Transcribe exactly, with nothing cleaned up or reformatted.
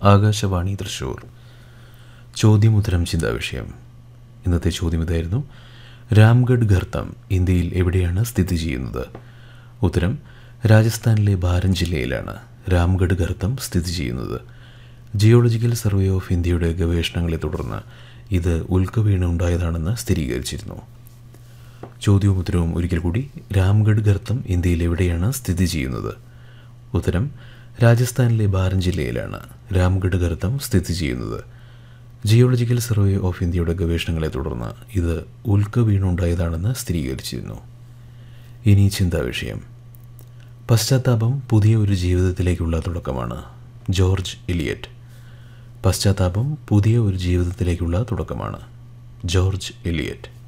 ആകാശവാണി തൃശ്ശൂർ. ചോദ്യമുത്തരം ചിന്താവിഷയം. ഇന്നത്തെ ചോദ്യം ഇതായിരുന്നു: രാംഗഡ് ഖർത്തം ഇന്ത്യയിൽ എവിടെയാണ് സ്ഥിതി ചെയ്യുന്നത്? ഉത്തരം: രാജസ്ഥാനിലെ ബാരൻ ജില്ലയിലാണ് രാംഗഡ് ഖർത്തം സ്ഥിതി ചെയ്യുന്നത്. ജിയോളജിക്കൽ സർവേ ഓഫ് ഇന്ത്യയുടെ ഗവേഷണങ്ങളെ തുടർന്ന് ഇത് ഉൽക്കവീണ് ഉണ്ടായതാണെന്ന് സ്ഥിരീകരിച്ചിരുന്നു. ചോദ്യവും ഉത്തരവും ഒരിക്കൽ കൂടി. രാംഗഡ് ഖർത്തം ഇന്ത്യയിൽ എവിടെയാണ് സ്ഥിതി ചെയ്യുന്നത്? ഉത്തരം: രാജസ്ഥാനിലെ ബാരൻ ജില്ലയിലാണ് രാംഗഡ് ഖർത്തം സ്ഥിതി ചെയ്യുന്നത്. ജിയോളജിക്കൽ സർവേ ഓഫ് ഇന്ത്യയുടെ ഗവേഷണങ്ങളെ തുടർന്ന് ഇത് ഉൽക്കവീണുണ്ടായതാണെന്ന് സ്ഥിരീകരിച്ചിരുന്നു. ഇനി ചിന്താവിഷയം. പശ്ചാത്താപം പുതിയ ഒരു ജീവിതത്തിലേക്കുള്ള തുടക്കമാണ്. George Eliot. പശ്ചാത്താപം പുതിയ ഒരു ജീവിതത്തിലേക്കുള്ള തുടക്കമാണ്. George Eliot.